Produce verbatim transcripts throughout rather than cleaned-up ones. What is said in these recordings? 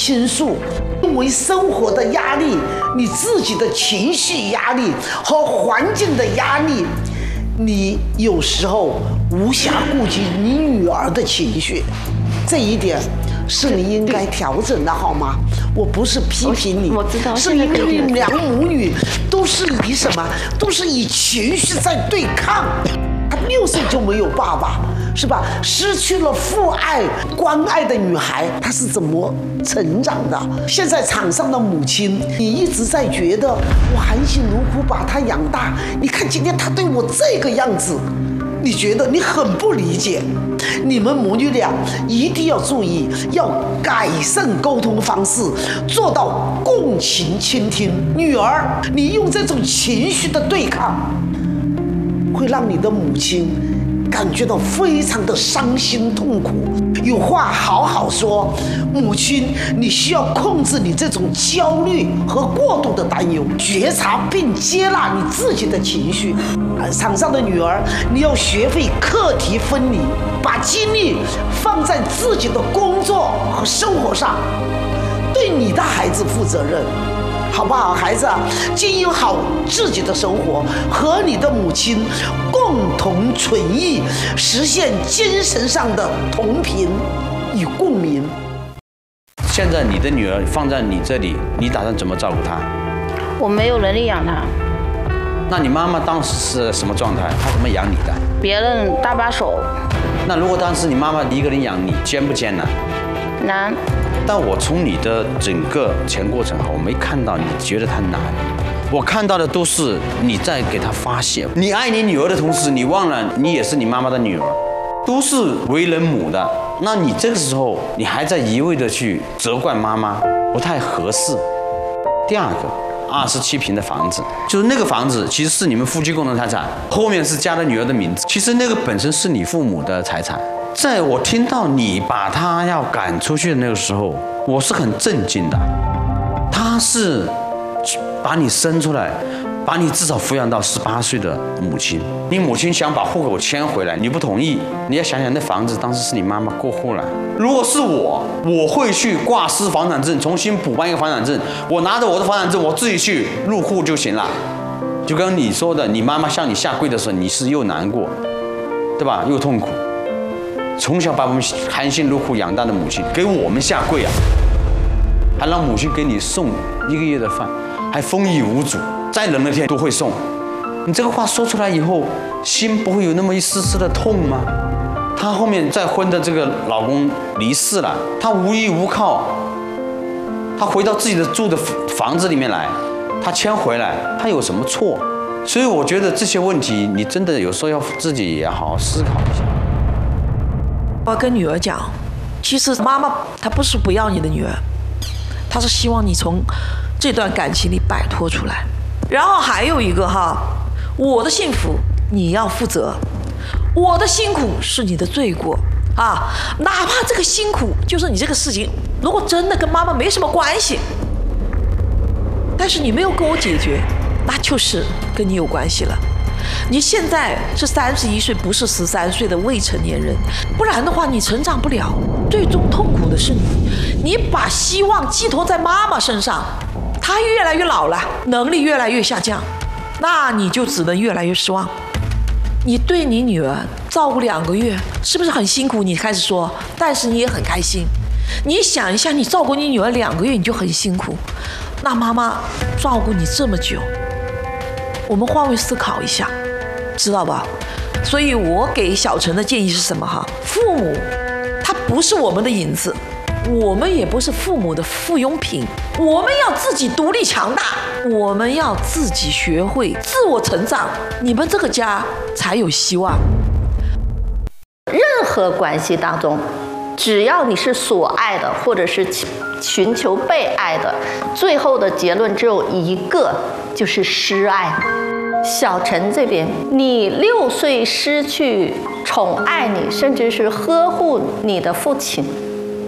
倾诉，因为生活的压力、你自己的情绪压力和环境的压力，你有时候无暇顾及你女儿的情绪，这一点是你应该调整的，好吗？我不是批评你， 我知道， 是因为两母女都是以什么，都是以情绪在对抗。她六岁就没有爸爸，是吧？失去了父爱关爱的女孩，她是怎么成长的？现在场上的母亲，你一直在觉得我含辛茹苦把她养大，你看今天她对我这个样子，你觉得你很不理解。你们母女俩一定要注意，要改善沟通方式，做到共情倾听。女儿，你用这种情绪的对抗，会让你的母亲感觉到非常的伤心痛苦。有话好好说，母亲，你需要控制你这种焦虑和过度的担忧，觉察并接纳你自己的情绪。场上的女儿，你要学会课题分离，把精力放在自己的工作和生活上，对你的孩子负责任，好不好？孩子啊，经营好自己的生活，和你的母亲共同存异，实现精神上的同频与共鸣。 现在你的女儿放在你这里，你打算怎么照顾她？ 我没有能力养她。 那你妈妈当时是什么状态？她怎么养你的？ 别人搭把手。 那如果当时你妈妈一个人养你，艰不艰难？ 难。 但我从你的整个全过程，我没看到你觉得她难，我看到的都是你在给她发泄。你爱你女儿的同时，你忘了你也是你妈妈的女儿，都是为人母的。那你这个时候，你还在一味的去责怪妈妈，不太合适。第二个。二十七平的房子，就是那个房子其实是你们夫妻共同财产，后面是加了女儿的名字，其实那个本身是你父母的财产。在我听到你把他要赶出去的那个时候，我是很震惊的。他是把你生出来，把你至少抚养到十八岁的母亲，你母亲想把户口迁回来，你不同意。你要想想，那房子当时是你妈妈过户了。如果是我，我会去挂失房产证，重新补办一个房产证。我拿着我的房产证，我自己去入户就行了。就跟你说的，你妈妈向你下跪的时候，你是又难过，对吧？又痛苦。从小把我们含辛茹苦养大的母亲，给我们下跪啊，还让母亲给你送一个月的饭，还丰衣无阻。再冷的天都会送，你这个话说出来以后，心不会有那么一丝丝的痛吗？她后面再婚的这个老公离世了，她无依无靠，她回到自己的住的房子里面来，她迁回来，她有什么错？所以我觉得这些问题，你真的有时候要自己也好好思考一下。 我要跟女儿讲，其实妈妈她不是不要你的女儿，她是希望你从这段感情里摆脱出来。然后还有一个哈，我的幸福你要负责，我的辛苦是你的罪过啊！哪怕这个辛苦就是你这个事情，如果真的跟妈妈没什么关系，但是你没有跟我解决，那就是跟你有关系了。你现在是三十一岁，不是十三岁的未成年人，不然的话你成长不了，最终痛苦的是你。你把希望寄托在妈妈身上，她越来越老了，能力越来越下降，那你就只能越来越失望。你对你女儿照顾两个月，是不是很辛苦？你开始说，但是你也很开心。你想一下，你照顾你女儿两个月你就很辛苦，那妈妈照顾你这么久，我们换位思考一下，知道吧？所以我给小陈的建议是什么哈？父母他不是我们的影子，我们也不是父母的附庸品，我们要自己独立强大，我们要自己学会自我成长，你们这个家才有希望。 任何关系当中，只要你是所爱的，或者是寻求被爱的，最后的结论只有一个，就是失爱。小陈这边，你六岁失去宠爱你，甚至是呵护你的父亲，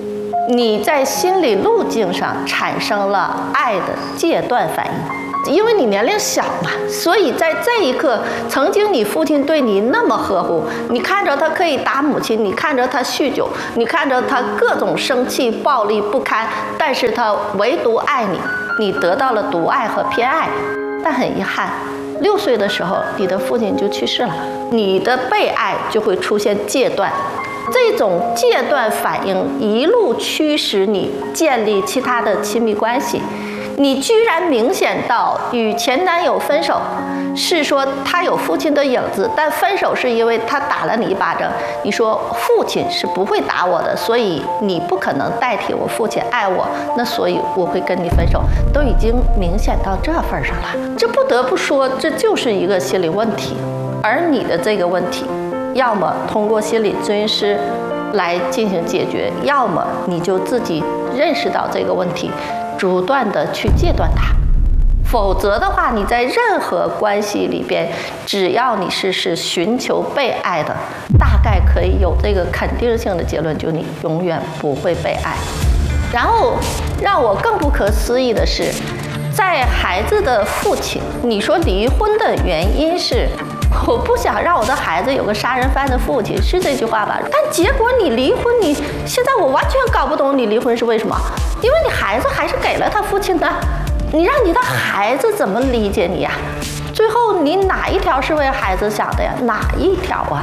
你在心理路径上产生了爱的戒断反应，因为你年龄小嘛，所以在这一刻，曾经你父亲对你那么呵护，你看着他可以打母亲，你看着他酗酒，你看着他各种生气、暴力不堪，但是他唯独爱你，你得到了独爱和偏爱。但很遗憾，六岁的时候，你的父亲就去世了，你的被爱就会出现戒断。这种戒断反应一路驱使你建立其他的亲密关系，你居然明显到与前男友分手，是说他有父亲的影子，但分手是因为他打了你一巴掌。你说父亲是不会打我的，所以你不可能代替我父亲爱我，那所以我会跟你分手，都已经明显到这份上了。这不得不说，这就是一个心理问题，而你的这个问题，要么通过心理咨询师来进行解决，要么你就自己认识到这个问题，不断的去戒断它。否则的话，你在任何关系里边，只要你是是寻求被爱的，大概可以有这个肯定性的结论，就你永远不会被爱。然后让我更不可思议的是，在孩子的父亲，你说离婚的原因是我不想让我的孩子有个杀人犯的父亲，是这句话吧？但结果你离婚，你现在我完全搞不懂你离婚是为什么？因为你孩子还是给了他父亲的，你让你的孩子怎么理解你呀？最后你哪一条是为孩子想的呀？哪一条啊？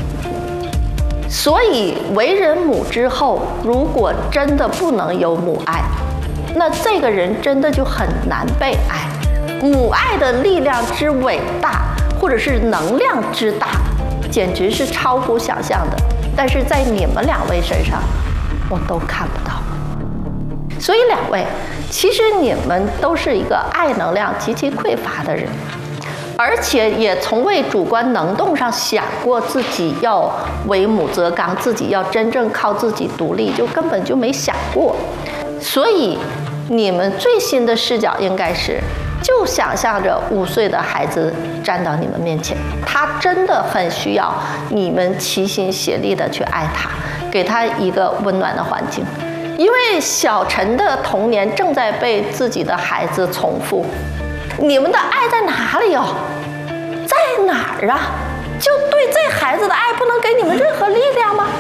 所以为人母之后，如果真的不能有母爱，那这个人真的就很难被爱。母爱的力量之伟大，或者是能量之大，简直是超乎想象的。但是在你们两位身上，我都看不到。所以两位，其实你们都是一个爱能量极其匮乏的人，而且也从未主观能动上想过自己要为母则刚，自己要真正靠自己独立，就根本就没想过。所以你们最新的视角应该是，就想象着五岁的孩子站到你们面前，他真的很需要你们齐心协力的去爱他，给他一个温暖的环境。因为小陈的童年正在被自己的孩子重复，你们的爱在哪里哦？在哪儿啊？就对这孩子的爱不能给你们任何力量吗？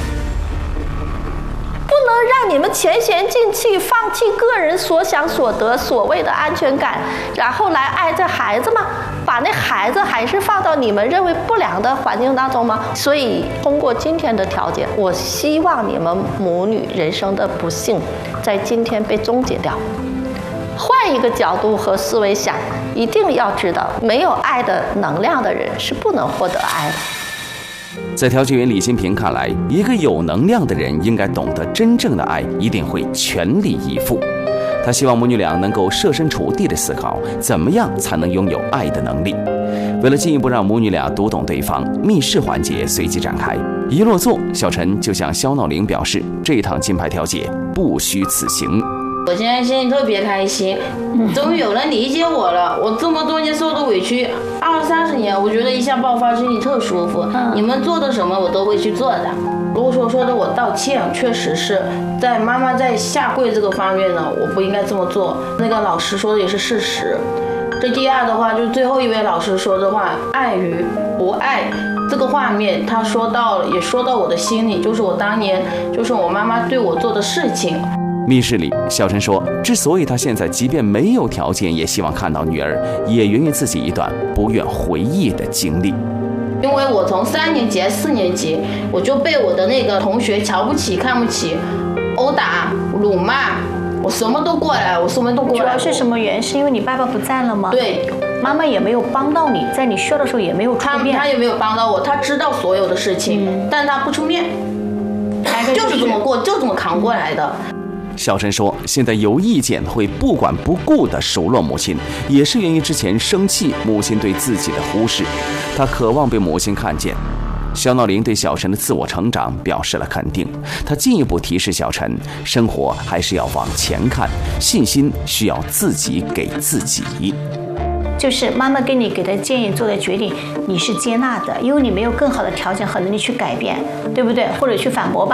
不能让你们前贤尽弃，放弃个人所想所得所谓的安全感，然后来爱这孩子吗？把那孩子还是放到你们认为不良的环境当中吗？所以通过今天的条件，我希望你们母女人生的不幸在今天被终结掉。换一个角度和思维想，一定要知道，没有爱的能量的人是不能获得爱的。 在调解员李新平看来，一个有能量的人应该懂得，真正的爱一定会全力以赴。他希望母女俩能够设身处地地思考，怎么样才能拥有爱的能力。为了进一步让母女俩读懂对方，密室环节随即展开。一落座，小陈就向肖闹铃表示，这一趟金牌调解不虚此行。 我现在心里特别开心，终于有人理解我了。我这么多年受的委屈，二三十年，我觉得一下爆发，心里特舒服。你们做的什么，我都会去做的。如果说说的我道歉，确实是在妈妈在下跪这个方面呢，我不应该这么做。那个老师说的也是事实。这第二的话，就是最后一位老师说的话，爱与不爱这个画面，他说到了，也说到我的心里，就是我当年，就是我妈妈对我做的事情。 密室里，小陈说，之所以他现在即便没有条件也希望看到女儿，也源于自己一段不愿回忆的经历。 因为我从三年级、四年级，我就被我的那个同学瞧不起、看不起、殴打、辱骂，我什么都过来，我什么都过来。 主要是什么原因？是因为你爸爸不在了吗？ 对， 妈妈也没有帮到你，在你需要的时候也没有出面。 他他也没有帮到我，他知道所有的事情，嗯、但他不出面，就是这么过，就这么扛过来的。 小陈说，现在有意见会不管不顾地数落母亲，也是源于之前生气母亲对自己的忽视，他渴望被母亲看见。肖闹铃对小陈的自我成长表示了肯定，他进一步提示小陈，生活还是要往前看，信心需要自己给自己。 就是妈妈给你给的建议做的决定，你是接纳的，因为你没有更好的条件和能力去改变，对不对？或者去反驳吧。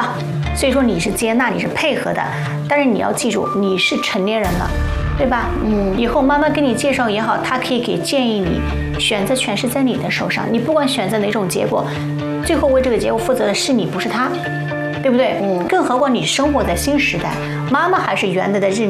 所以说你是接纳，你是配合的，但是你要记住，你是成年人了，对吧？嗯，以后妈妈给你介绍也好，她可以给建议你，选择权是在你的手上，你不管选择哪种结果，最后为这个结果负责的是你，不是他。对不对？嗯，更何况你生活在新时代，妈妈还是原来的日